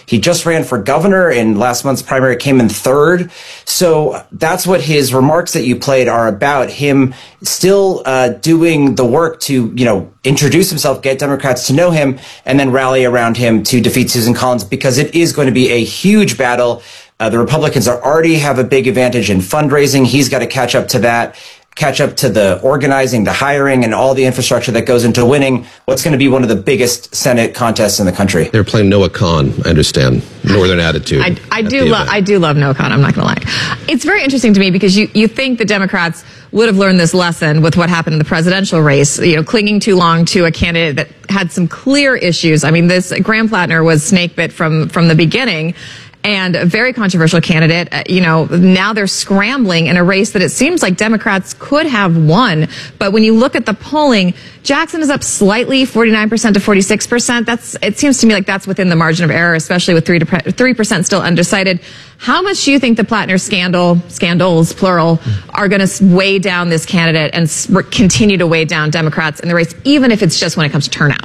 He just ran for governor in last month's primary, came in third. So that's what his remarks that you played are about, him still doing the work to, introduce himself, get Democrats to know him, and then rally around him to defeat Susan Collins, because it is going to be a huge battle. The Republicans already have a big advantage in fundraising. He's got to catch up to that, catch up to the organizing, the hiring, and all the infrastructure that goes into winning what's going to be one of the biggest Senate contests in the country. They're playing Noah Kahn, I understand. Northern Attitude. I do love Noah Kahn, I'm not going to lie. It's very interesting to me because you think the Democrats would have learned this lesson with what happened in the presidential race, clinging too long to a candidate that had some clear issues. I mean, this Graham Plattner was snake bit from the beginning. And a very controversial candidate. Now they're scrambling in a race that it seems like Democrats could have won. But when you look at the polling, Jackson is up slightly, 49% to 46%. It seems to me like that's within the margin of error, especially with 3% still undecided. How much do you think the Plattner scandals, plural, are going to weigh down this candidate and continue to weigh down Democrats in the race, even if it's just when it comes to turnout?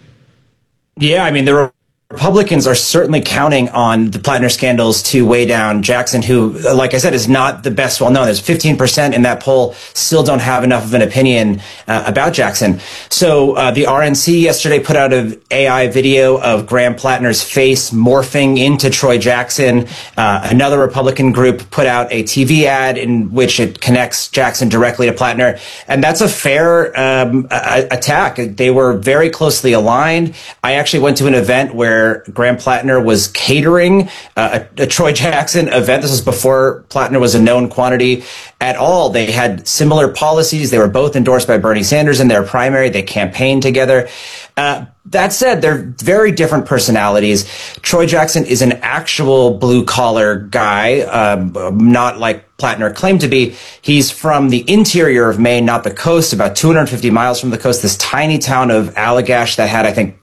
Yeah, I mean, Republicans are certainly counting on the Plattner scandals to weigh down Jackson, who, like I said, is not the best well known. There's 15% in that poll still don't have enough of an opinion about Jackson. So the RNC yesterday put out an AI video of Graham Plattner's face morphing into Troy Jackson. Another Republican group put out a TV ad in which it connects Jackson directly to Plattner. And that's a fair attack. They were very closely aligned. I actually went to an event where Graham Plattner was catering a Troy Jackson event. This was before Plattner was a known quantity at all. They had similar policies. They were both endorsed by Bernie Sanders in their primary. They campaigned together. That said, they're very different personalities. Troy Jackson is an actual blue-collar guy, not like Plattner claimed to be. He's from the interior of Maine, not the coast, about 250 miles from the coast, this tiny town of Allagash that had, I think,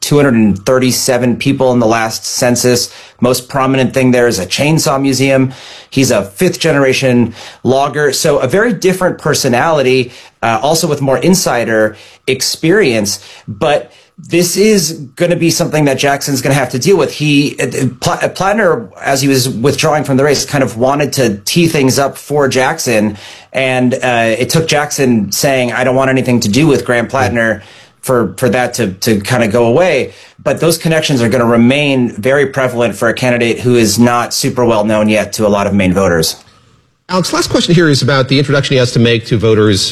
237 people in the last census. Most prominent thing there is a chainsaw museum. He's a fifth-generation logger, so a very different personality, also with more insider experience, but this is going to be something that Jackson's going to have to deal with. Plattner, as he was withdrawing from the race, kind of wanted to tee things up for Jackson, and it took Jackson saying, "I don't want anything to do with Graham Plattner," for that to kind of go away. But those connections are going to remain very prevalent for a candidate who is not super well known yet to a lot of Maine voters. Alex, last question here is about the introduction he has to make to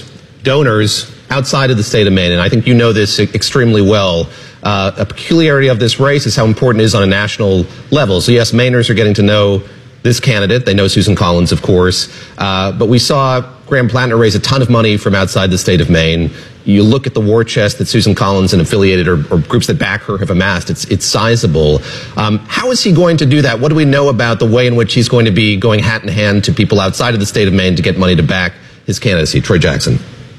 donors outside of the state of Maine, and I think you know this extremely well. A peculiarity of this race is how important it is on a national level. So yes, Mainers are getting to know this candidate. They know Susan Collins, of course. But we saw Graham Plattner raise a ton of money from outside the state of Maine. You look at the war chest that Susan Collins and affiliated or groups that back her have amassed. It's sizable. How is he going to do that? What do we know about the way in which he's going to be going hat in hand to people outside of the state of Maine to get money to back his candidacy? Troy Jackson.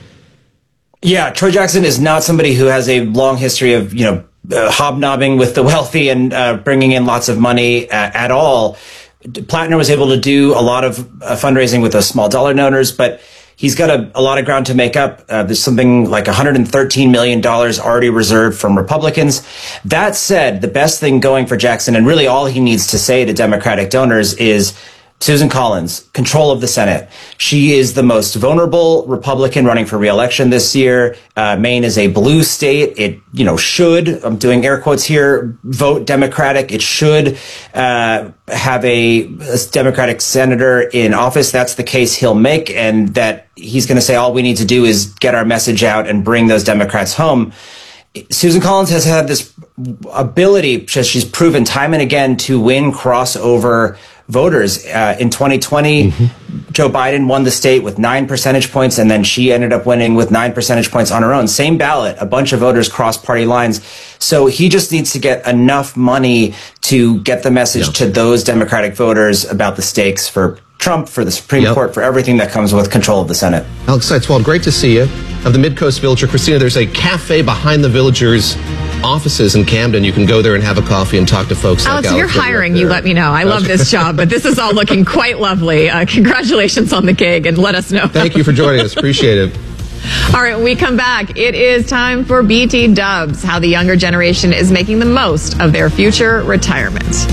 Yeah, Troy Jackson is not somebody who has a long history of, hobnobbing with the wealthy and bringing in lots of money at all. Plattner was able to do a lot of fundraising with those small dollar donors, but he's got a lot of ground to make up. There's something like $113 million already reserved from Republicans. That said, the best thing going for Jackson, and really all he needs to say to Democratic donors, is Susan Collins, control of the Senate. She is the most vulnerable Republican running for re-election this year. Maine is a blue state. It, should, I'm doing air quotes here, vote Democratic. It should have a Democratic senator in office. That's the case he'll make, and that he's going to say all we need to do is get our message out and bring those Democrats home. Susan Collins has had this ability, she's proven time and again, to win crossover voters. In 2020, Joe Biden won the state with 9 percentage points, and then she ended up winning with 9 percentage points on her own. Same ballot, a bunch of voters crossed party lines. So he just needs to get enough money to get the message to those Democratic voters about the stakes for Trump, for the Supreme Court, for everything that comes with control of the Senate. Alex Seitz-Wald, great to see you. Of the Midcoast Villager, Christina, there's a cafe behind the Villagers' offices in Camden. You can go there and have a coffee and talk to folks. Alex, like if you're hiring, you let me know. I love this job, but this is all looking quite lovely. Congratulations on the gig, and let us know. Thank you for joining us. Appreciate it. All right, when we come back, it is time for BT Dubs, how the younger generation is making the most of their future retirement.